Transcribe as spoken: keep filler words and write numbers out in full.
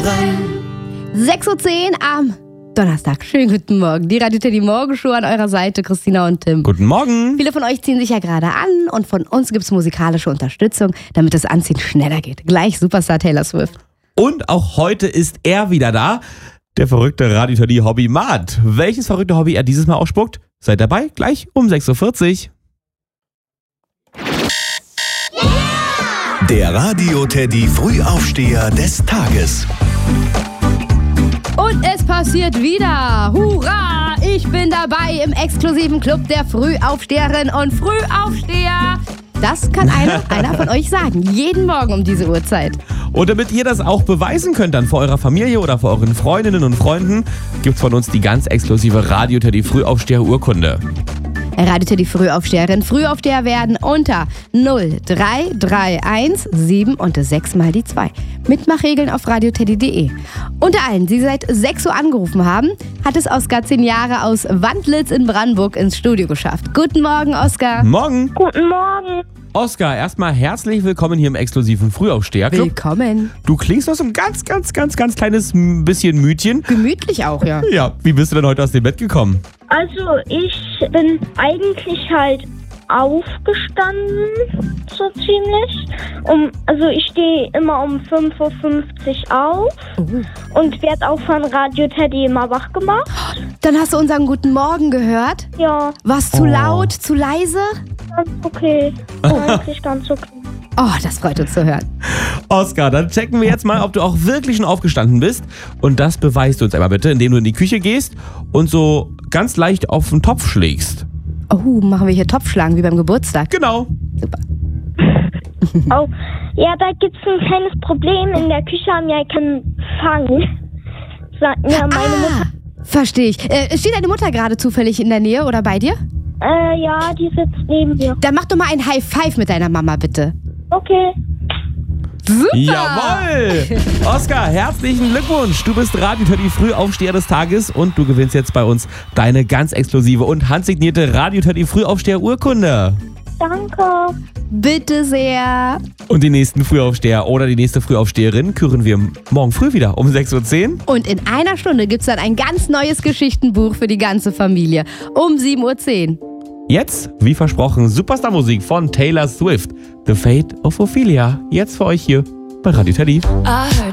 drei. sechs Uhr zehn am Donnerstag. Schönen guten Morgen. Die Radio Teddy Morgenshow an eurer Seite, Christina und Tim. Guten Morgen. Viele von euch ziehen sich ja gerade an und von uns gibt es musikalische Unterstützung, damit das Anziehen schneller geht. Gleich Superstar Taylor Swift. Und auch heute ist er wieder da, der verrückte Radio Teddy Hobby-Mat. Welches verrückte Hobby er dieses Mal ausspuckt? Seid dabei, gleich um sechs Uhr vierzig. Der Radio Teddy Frühaufsteher des Tages. Und es passiert wieder. Hurra! Ich bin dabei im exklusiven Club der Frühaufsteherin und Frühaufsteher. Das kann einer, einer von euch sagen. Jeden Morgen um diese Uhrzeit. Und damit ihr das auch beweisen könnt dann vor eurer Familie oder vor euren Freundinnen und Freunden, gibt's von uns die ganz exklusive Radio Teddy Frühaufsteher-Urkunde. Radio Teddy Frühaufsteherin, Frühaufsteher werden unter null drei drei eins sieben und sechs mal die zwei. Mitmachregeln auf radioteddy punkt de. Unter allen, die seit sechs Uhr angerufen haben, hat es Oskar zehn Jahre aus Wandlitz in Brandenburg ins Studio geschafft. Guten Morgen, Oskar. Morgen. Guten Morgen. Oskar, erstmal herzlich willkommen hier im exklusiven Frühaufsteher-Club. Willkommen. Du klingst noch so ein ganz, ganz, ganz, ganz kleines bisschen müdchen. Gemütlich auch, ja. Ja, wie bist du denn heute aus dem Bett gekommen? Also ich bin eigentlich halt aufgestanden, so ziemlich. Um, also ich stehe immer um fünf Uhr fünfzig auf Oh. und werde auch von Radio Teddy immer wach gemacht. Dann hast du unseren Guten Morgen gehört. Ja, War's zu Oh. laut, zu leise? ganz okay. Eigentlich ganz okay. Oh, das freut uns zu hören. Oskar, dann checken wir jetzt mal, ob du auch wirklich schon aufgestanden bist. Und das beweist du uns einmal bitte, indem du in die Küche gehst und so ganz leicht auf den Topf schlägst. Oh, machen wir hier Topfschlagen wie beim Geburtstag. Genau. Super. Oh, ja, da gibt's ein kleines Problem. In der Küche haben wir keinen Fang. Sagt mir meine Mutter. Ah, verstehe ich. Äh, steht deine Mutter gerade zufällig in der Nähe oder bei dir? Äh, ja, die sitzt neben mir. Dann mach doch mal ein High Five mit deiner Mama, bitte. Okay. Super! Jawohl! Oskar, herzlichen Glückwunsch. Du bist Radio Teddy Frühaufsteher des Tages und du gewinnst jetzt bei uns deine ganz exklusive und handsignierte Radio Teddy Frühaufsteher-Urkunde. Danke. Bitte sehr. Und den nächsten Frühaufsteher oder die nächste Frühaufsteherin küren wir morgen früh wieder um sechs Uhr zehn. Und in einer Stunde gibt's dann ein ganz neues Geschichtenbuch für die ganze Familie. Um sieben Uhr zehn. Jetzt, wie versprochen, Superstar-Musik von Taylor Swift. The Fate of Ophelia. Jetzt für euch hier bei Radio Teddy. I heard